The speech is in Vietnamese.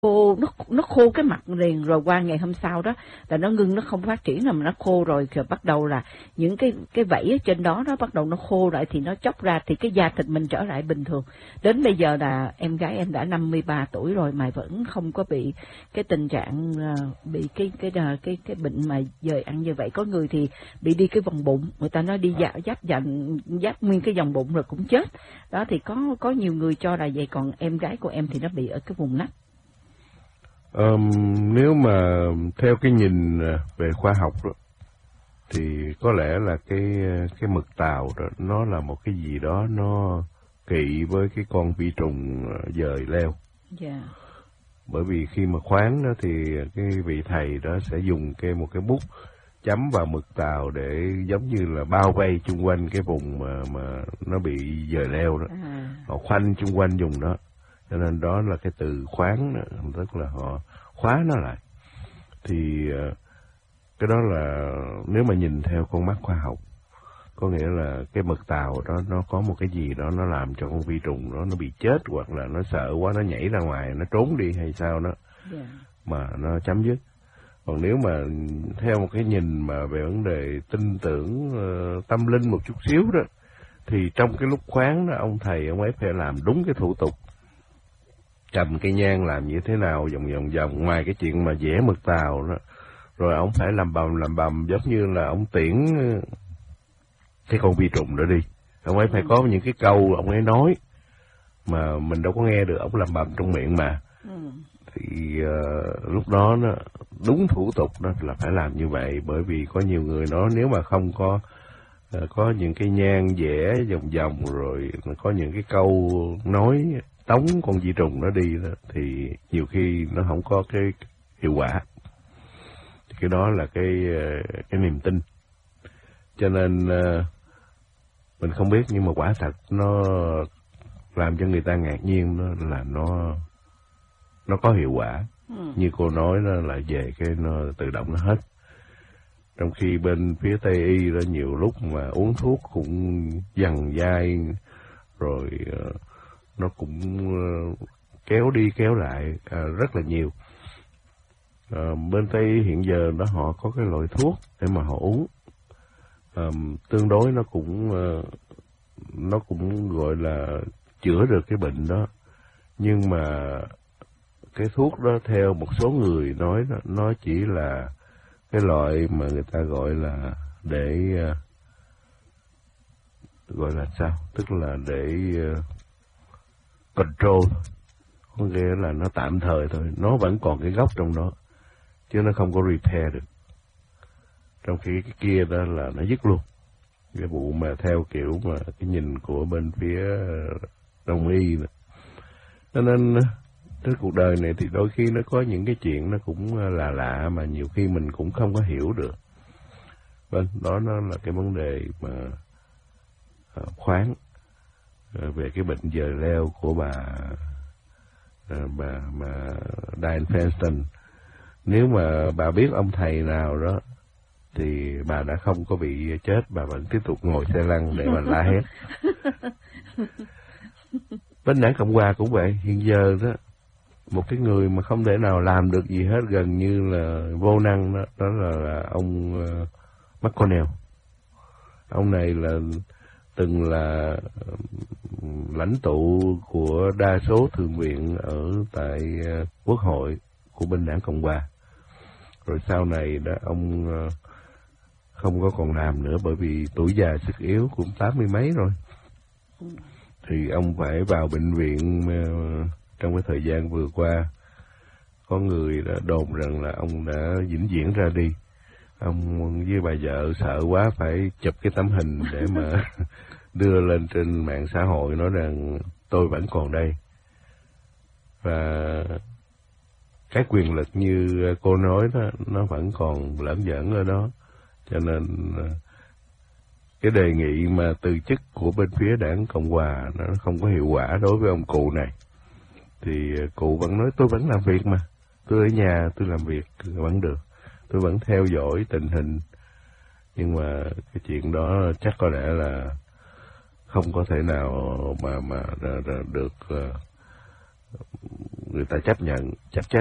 khô, nó khô cái mặt liền, rồi qua ngày hôm sau đó là nó ngưng, nó không phát triển, mà nó khô rồi bắt đầu là những cái vảy ở trên đó nó bắt đầu nó khô lại, thì nó chóc ra thì cái da thịt mình trở lại bình thường. Đến bây giờ là em gái em đã 53 tuổi rồi mà vẫn không có bị cái tình trạng bị cái bệnh mà dời ăn như vậy. Có người thì bị đi cái vòng bụng, người ta nói đi giáp nguyên cái vòng bụng rồi cũng chết. Đó thì có nhiều người cho là vậy, còn em gái của em thì nó bị ở cái vùng nách. Nếu mà theo cái nhìn về khoa học đó, thì có lẽ là cái mực tàu đó nó là một cái gì đó nó kỵ với cái con vi trùng dời leo. Yeah. Bởi vì khi mà khoáng đó thì cái vị thầy đó sẽ dùng một cái bút chấm vào mực tàu để giống như là bao vây chung quanh cái vùng mà nó bị dời leo đó. Họ khoanh chung quanh vùng đó. Cho nên đó là cái từ khoáng đó, tức là họ khóa nó lại. Thì cái đó là nếu mà nhìn theo con mắt khoa học, có nghĩa là cái mực tàu đó nó có một cái gì đó nó làm cho con vi trùng đó nó bị chết, hoặc là nó sợ quá nó nhảy ra ngoài, nó trốn đi hay sao đó, mà nó chấm dứt. Còn nếu mà theo một cái nhìn mà về vấn đề tin tưởng tâm linh một chút xíu đó, thì trong cái lúc khoáng đó, ông thầy ông ấy phải làm đúng cái thủ tục, cầm cây nhang làm như thế nào vòng ngoài cái chuyện mà vẽ mực tàu đó, rồi ông phải làm bầm giống như là ông tiễn cái con vi trùng đó đi. Ông ấy phải có những cái câu ông ấy nói mà mình đâu có nghe được, ông làm bầm trong miệng mà. Thì lúc đó nó đúng thủ tục đó là phải làm như vậy. Bởi vì có nhiều người nói nếu mà không có những cái nhang vẽ vòng rồi có những cái câu nói tống con vi trùng nó đi đó, thì nhiều khi nó không có cái hiệu quả. Thì cái đó là cái niềm tin. Cho nên mình không biết, nhưng mà quả thật nó làm cho người ta ngạc nhiên đó là nó có hiệu quả. Như cô nói đó là về cái nó tự động nó hết. Trong khi bên phía Tây y đó nhiều lúc mà uống thuốc cũng dần dai, rồi nó cũng kéo đi kéo lại rất là nhiều. Bên Tây y hiện giờ đó họ có cái loại thuốc để mà họ uống, tương đối nó cũng gọi là chữa được cái bệnh đó. Nhưng mà cái thuốc đó theo một số người nói đó, nó chỉ là cái loại mà người ta gọi là để gọi là sao, tức là để control, có nghĩa là nó tạm thời thôi, nó vẫn còn cái gốc trong đó chứ nó không có repair được. Trong khi cái kia đó là nó dứt luôn. Cái vụ mà theo kiểu mà cái nhìn của bên phía đông y này. Cho nên trên cuộc đời này thì đôi khi nó có những cái chuyện nó cũng là lạ mà nhiều khi mình cũng không có hiểu được. Vâng, đó nó là cái vấn đề mà khoáng về cái bệnh dời leo của bà Dianne Feinstein. Nếu mà bà biết ông thầy nào đó thì bà đã không có bị chết, bà vẫn tiếp tục ngồi xe lăn để mà la hét. Bên đảng Cộng Hòa cũng vậy, hiện giờ đó một cái người mà không thể nào làm được gì hết, gần như là vô năng đó, đó là ông McConnell. Ông này là từng là lãnh tụ của đa số thượng viện ở tại Quốc hội của bên đảng Cộng Hòa. Rồi sau này đó ông không có còn làm nữa, bởi vì tuổi già sức yếu, cũng 80 mấy rồi. Thì ông phải vào bệnh viện trong cái thời gian vừa qua. Có người đã đồn rằng là ông đã vĩnh viễn ra đi. Ông với bà vợ sợ quá phải chụp cái tấm hình để mà đưa lên trên mạng xã hội, nói rằng tôi vẫn còn đây. Và cái quyền lực như cô nói đó, nó vẫn còn lởn vởn ở đó. Cho nên cái đề nghị mà từ chức của bên phía đảng Cộng Hòa nó không có hiệu quả đối với ông cụ này. Thì cụ vẫn nói tôi vẫn làm việc mà, tôi ở nhà tôi làm việc vẫn được, tôi vẫn theo dõi tình hình. Nhưng mà cái chuyện đó chắc có lẽ là không có thể nào mà được người ta chấp nhận chắc chắn